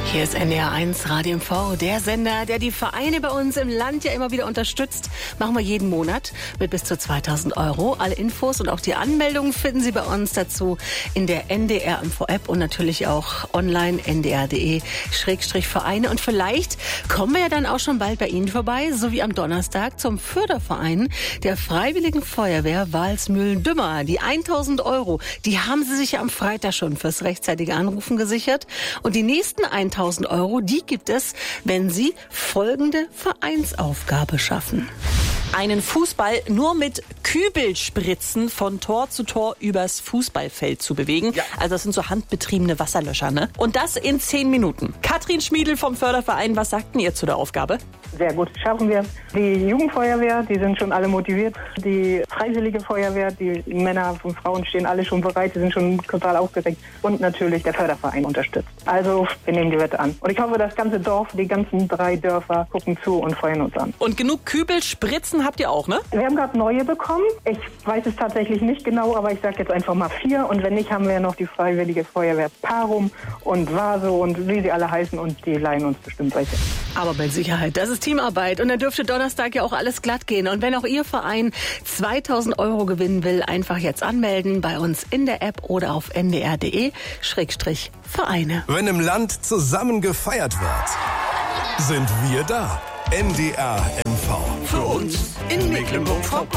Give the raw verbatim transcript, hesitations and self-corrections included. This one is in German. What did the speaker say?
Hier ist N D R eins Radio M V, der Sender, der die Vereine bei uns im Land ja immer wieder unterstützt. Machen wir jeden Monat mit bis zu zweitausend Euro. Alle Infos und auch die Anmeldungen finden Sie bei uns dazu in der N D R M V-App und natürlich auch online n d r punkt d e Schrägstrich Vereine. Und vielleicht kommen wir ja dann auch schon bald bei Ihnen vorbei, so wie am Donnerstag zum Förderverein der Freiwilligen Feuerwehr Walsmühlen-Dümmer. Die tausend Euro, die haben Sie sich ja am Freitag schon fürs rechtzeitige Anrufen gesichert. Und die nächsten tausend Euro, die gibt es, wenn Sie folgende Vereinsaufgabe schaffen. Einen Fußball nur mit Kübelspritzen von Tor zu Tor übers Fußballfeld zu bewegen. Ja. Also das sind so handbetriebene Wasserlöscher, ne? Und das in zehn Minuten. Katrin Schmiedl vom Förderverein, was sagten ihr zu der Aufgabe? Sehr gut, schaffen wir. Die Jugendfeuerwehr, die sind schon alle motiviert. Die Freiwillige Feuerwehr, die Männer und Frauen stehen alle schon bereit, die sind schon total aufgeregt. Und natürlich der Förderverein unterstützt. Also wir nehmen die Wette an. Und ich hoffe, das ganze Dorf, die ganzen drei Dörfer gucken zu und feuern uns an. Und genug Kübelspritzen habt ihr auch, ne? Wir haben gerade neue bekommen. Ich weiß es tatsächlich nicht genau, aber ich sage jetzt einfach mal vier. Und wenn nicht, haben wir ja noch die Freiwillige Feuerwehr Parum und Vaso und wie sie alle heißen. Und die leihen uns bestimmt welche. Aber mit Sicherheit, das ist Teamarbeit. Und da dürfte Donnerstag ja auch alles glatt gehen. Und wenn auch Ihr Verein zweitausend Euro gewinnen will, einfach jetzt anmelden bei uns in der App oder auf n d r punkt d e Schrägstrich Vereine. Wenn im Land zusammen gefeiert wird, sind wir da. N D R M V. Für uns in Mecklenburg-Vorpommern.